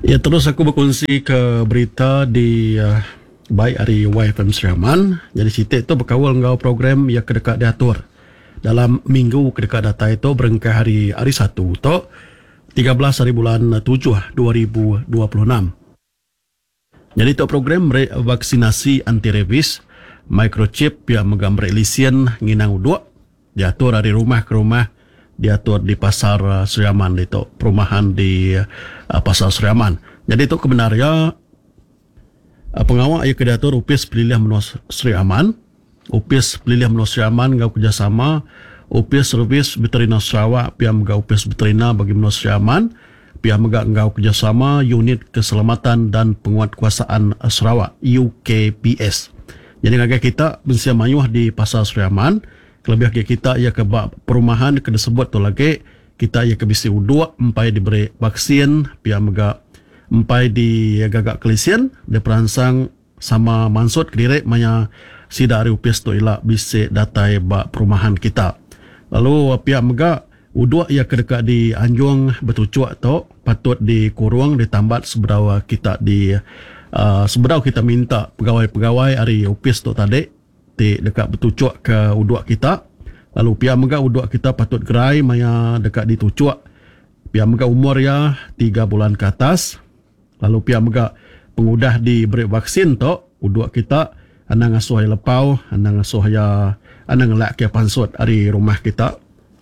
Ya, terus aku berkongsi ke berita di baik hari YFM Seriaman. Jadi sitik tu berkawal ngau program yang kedekat diatur. Dalam minggu kedekat data itu berengkah hari Sabtu tu 13 hari bulan 7 2026. Jadi tu program vaksinasi anti rabies microchip yang menggambar lisian nginang uduk diatur dari rumah ke rumah, diatur di pasar Seriaman itu perumahan di pasar Seriaman. Jadi itu kebenarnya pengawal yang diatur upis pelilihan menua Seriaman, upis pelilihan menua Seriaman ngau kerjasama upis servis veterina Sarawak pihak megah upis veterina bagi menua Seriaman, pihak megah ngau kerjasama unit keselamatan dan penguatkuasaan Sarawak UKPS. Jadi ngagak kita bensia mayuh di pasar Seriaman. Kelebih kita ia ke perumahan ke disebut tu lagi kita ia ke bisi uduk empai diberi vaksin pihak mega empai di gagak kelisian dia peransang sama mansut kediri maya sida hari upis tu ila bisi datai ba perumahan kita. Lalu pihak mega uduk ia ke dekat di Anjung betucuak tu patut dikurung ditambat seberau kita di seberau kita minta pegawai-pegawai hari upis tu tadi dekat betucuak ke uduk kita. Lalu pihak megah uduk kita patut gerai maya dekat ditucuak. Pihak megah umur ya 3 bulan ke atas. Lalu pihak megah pengudah diberi vaksin tu uduk kita anang asuh ya lepau, anang asuh ya anang lak ke pansut dari rumah kita.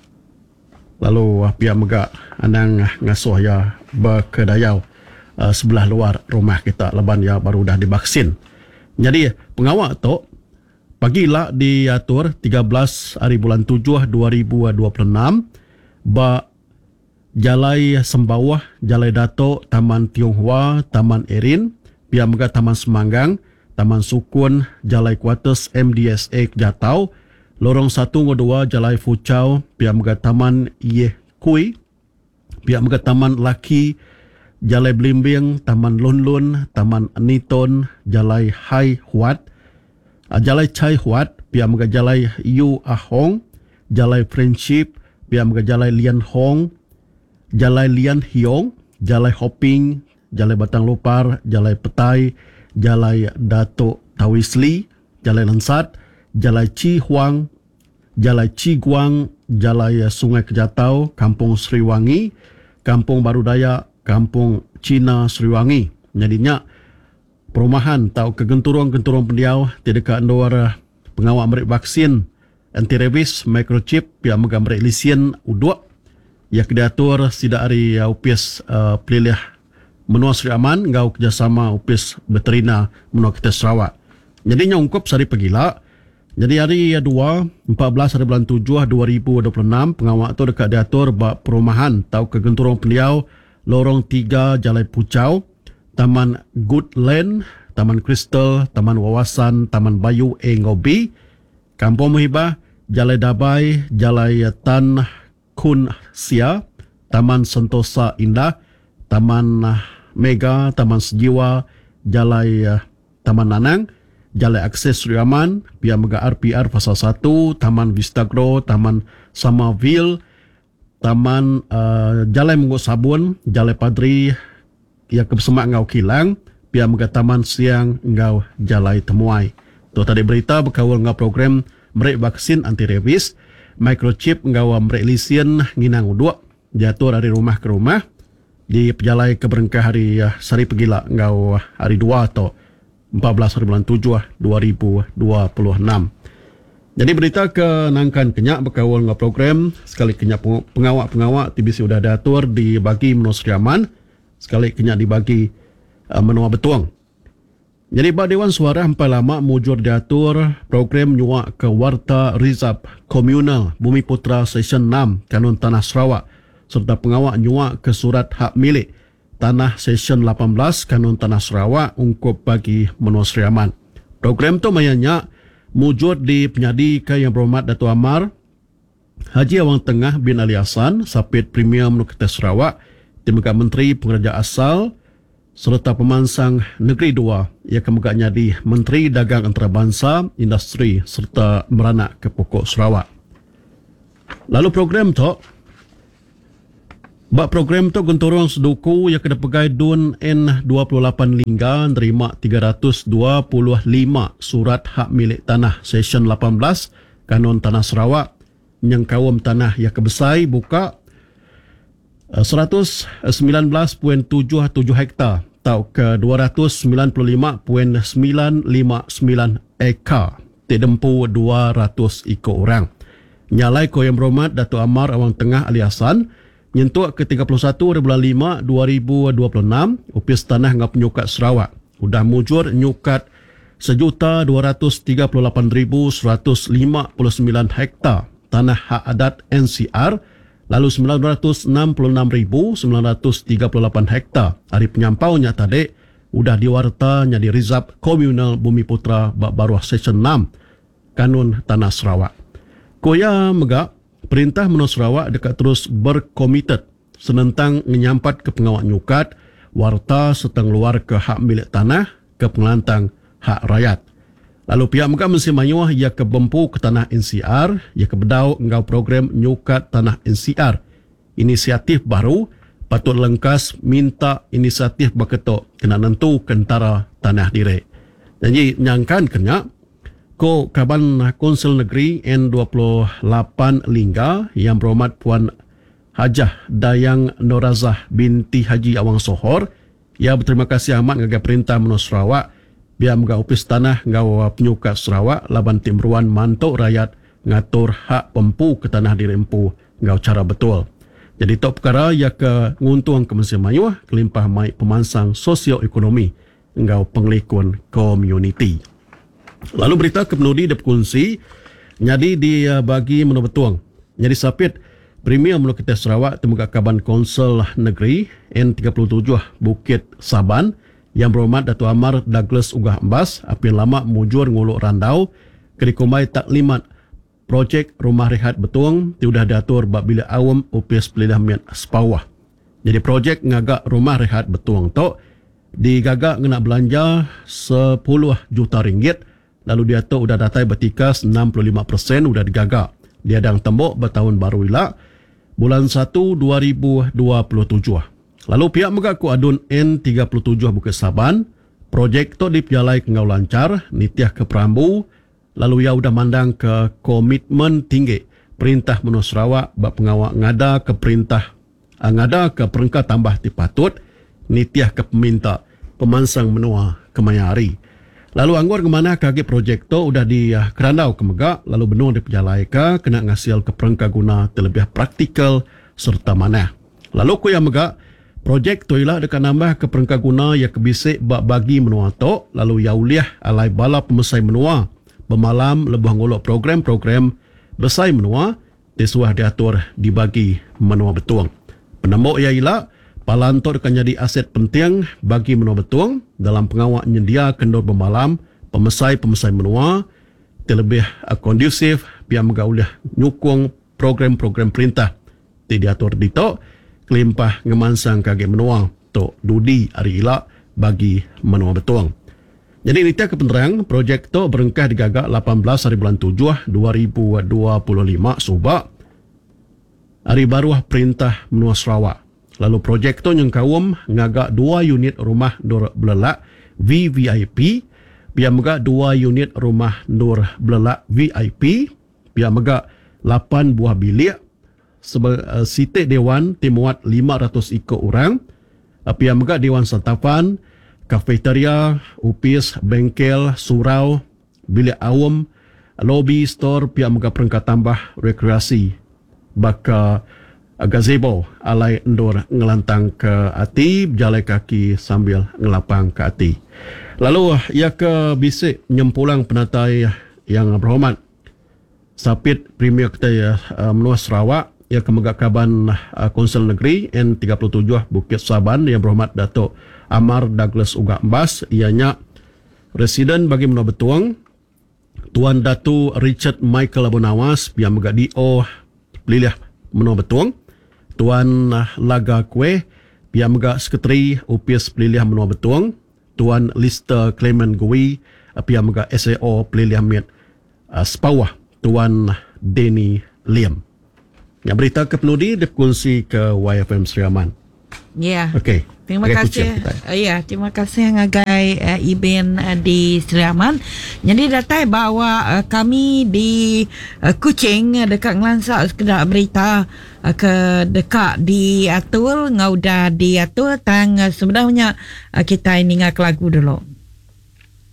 Lalu pihak megah anang ngasuh ya berkedayau sebelah luar rumah kita leban ya baru dah divaksin. Jadi pengawal tu pagilah diatur 13 hari bulan 7 2026 ba Jalai Sembawah, Jalai Dato, Taman Tionghoa, Taman Erin, pihak megah Taman Semanggang, Taman Sukun, Jalai Kuartus MDSA Jatau, Lorong 1 2 Jalai Fuchau, pihak megah Taman Yeh Kui, pihak megah Taman Laki, Jalai Blimbing, Taman Lun Lun, Taman Niton, Jalai Hai Huat, Jalai Chai Huat, pihak megah Jalai Yu Ahong, Jalai Friendship, pihak megah Jalai Lian Hong, Jalai Lian Hiong, Jalai Hopping, Jalai Batang Lopar, Jalai Petai, Jalai Dato Tawisli, Jalai Lansat, Jalai Chi Huang, Jalai Chi Guang, Jalai Sungai Kejatau, Kampung Sriwangi, Kampung Baru Daya, Kampung Cina Sriwangi. Jadinya perumahan atau kegenturung-genturung pendiau di dekat luar pengawal merik vaksin anti rabies microchip yang menggambar lisian uduk yang diatur sida hari upis pelilih menua Seriaman ngau kerjasama upis veterina menua kita Sarawak. Jadi nyongkop sehari pegila. Jadi hari 14 hari bulan 7 2026 pengawal tu dekat diatur bak perumahan atau kegenturung pendiau lorong 3 Jalai Pucau, Taman Goodland, Taman Crystal, Taman Wawasan, Taman Bayu Ngobi, Kampung Muhibah, Jalai Dabai, Jalai Tan Kun Sia, Taman Sentosa Indah, Taman Mega, Taman Sejiwa, Jalai Taman Nanang, Jalai Akses Seriaman, pihak megah RPR Fasa 1, Taman Vistagro, Taman Summerville, Taman Jalai Munggu Sabun, Jalai Padri, yang kebesemak ngau kilang, pihak megah Taman Siang ngau Jalai Temuai. Tu tadi berita berkawal ngau program merik vaksin anti rabies, microchip ngau merik lisian nginang uduk, jatuh dari rumah ke rumah, di pejalai keberengkah hari sari pegila ngau hari 2 atau 14 hari bulan 7 2026. Jadi berita ke nangkan kenyak berkawal ngau program, sekali kenyak pengawak-pengawak TBC sudah diatur dibagi menua Seriaman, sekali kenyak dibagi menua Betuang. Jadi Bak Dewan Suara hampai lama mujur diatur program nyuak ke Warta Rizab Komunal Bumi Putra Seksyen 6 Kanun Tanah Sarawak serta pengawak nyuak ke Surat Hak Milik Tanah Seksyen 18 Kanun Tanah Sarawak ungkup bagi menua Seriaman. Program tu mayanya mujur di penyadi ke Yang Berhormat Dato' Amar Haji Awang Tengah bin Ali Hassan Sapit Premier Menua Kita Sarawak, Timbaga Menteri Pengerja Asal serta pemansang Negeri 2 yang kemegaknya di Menteri Dagang Antarabangsa, Industri serta Meranak ke Pokok Sarawak. Lalu program tu Bak program tu gunturung seduku yang kena pegai dun N28 Lingga nerima 325 surat hak milik tanah Seksyen 18 Kanun Tanah Sarawak yang kawam tanah yang kebesai buka 119.77 hektar atau ke 295.959 ekar tidempu 200 ekor orang. Nyalai ko yang berhormat Datuk Amar Awang Tengah Aliasan nyentuh ke 31 bulan 5 2026 upis tanah ngap penyukat Sarawak udah mujur nyukat 1,238,159 hektar tanah hak adat NCR lalu 966,938 hektar hari penyampaunya tadi udah diwarta jadi Rizab Komunal Bumi Putra bak baruah Seksyen 6 Kanun Tanah Sarawak. Koya megak Perintah Menua Sarawak dekat terus berkomited senentang menyampat ke pengawak nyukat, warta serta luar ke hak milik tanah ke pengelantang hak rakyat. Lalu pihak megak mesti mayuah ia ke bempu ke tanah NCR, ia ke bedau engau program nyukat tanah NCR. Inisiatif baru patut lengkas minta inisiatif baketok kena nentu kentara tanah direk. Jadi nyangkan kenyak ko Kaban Konsel Negeri N28 Lingga yang berhormat Puan Hajah Dayang Norazah binti Haji Awang Sohor, ia berterima kasih amat ngagai Perintah Menua Sarawak biar megak upis tanah ngau penyukat Sarawak laban timbruan mantuk rakyat ngatur hak pempu ke tanah dirempu ngau cara betul. Jadi tok perkara ia ke nguntung ke Mesir Mayuh kelimpah mai pemansang sosioekonomi ngau pengelikun komuniti. Lalu berita kepenudi berkongsi jadi dia bagi menurut betuang. Jadi sapit Premier Menua Kita Sarawak temukan Kaban Konsel Negeri N37 Bukit Saban yang berhormat Datuk Amar Douglas Ugah Embas apin lama mujur nguluk randau kedikumai taklimat projek rumah rehat betuang tiudah diatur bak bilik awam upis pelidah miat sepawah. Jadi projek ngagak rumah rehat betuang tu digagak ngena belanja 10 juta ringgit. Lalu dia tu udah datai bertikas 65% udah digagak. Dia dang tembok bertahun baru ilak bulan 1 2027. Lalu pihak megak ku adun N37 Bukit Saban, projek tu dipialai ke ngau lancar, nitiah ke Perambu, lalu ia udah mandang ke komitmen tinggi Perintah Menua Sarawak bak pengawak ngada ke perintah ngada ke perengkat tambah tipatut, nitiah ke peminta pemansang menua kemayari. Lalu anggur ke mana kaki projek tu udah di kerandau ke megak, lalu benua diperjalai ke kena ngasil ke perengka guna terlebih praktikal serta mana. Lalu ku yang megak, projek tu ialah dekat nambah ke perengka guna yang kebisik bak bagi menua tu, lalu ya uliah alai bala pemesai menua, bermalam lebuh ngolok program-program besai menua, disuah diatur dibagi menua betuang. Penambuk ia ialah palantor akan jadi aset penting bagi menua betuang dalam pengawak nyedia kendor bermalam, pemesai-pemesai menua, terlebih kondusif, biar megauliah nyukung program-program perintah. Diatur dito, kelimpah ngemansang kage menua, to dudi hari ilak bagi menua betuang. Jadi ini tiap kepenterang, projek tu berengkah digagak 18 hari bulan 7 2025 subak hari baruah Perintah Menua Sarawak. Lalu projek tu yang kawam ngagak 2 unit rumah nur belelak VVIP, biar megak 2 unit rumah nur belelak VIP, biar megak 8 buah bilik, sitik dewan timuat 500 ikut orang, biar megak dewan santapan, kafeteria, upis, bengkel, surau, bilik awam, lobby, store, biar megak perengkat tambah rekreasi, baka gazebo alai endor ngelantang ke ati, berjalan kaki sambil ngelapang ke ati. Lalu ia ke bisik nyempulang penatai yang berhormat Sapit Premier kita Menua Sarawak, ia ke megakaban Konsel Negeri N37 Bukit Saban yang berhormat Datuk Amar Douglas Ugah Embas, ianya Residen bagi Menua Betuang Tuan Datu Richard Michael Abu Nawas yang megak DO Peliliah Menua Betuang, Tuan Laga Kue, Pia Megak Sekretari Upis Peliliah Menua Betuang, Tuan Lister Clement Gui, Pia Megak SAO Peliliah Miat Sepawah, Tuan Denny Liam. Ya, berita ke Penudi dikongsi ke YFM Seriaman. Ya. Okey. Terima kasih. Terima kasih ngagai Iben di Seriaman. Jadi datai bahawa kami di Kuching dekat Ngelansak sekedar berita ke dekat diatur, ngau dah diatur tang sebenarnya kita ini ngak lagu dulu.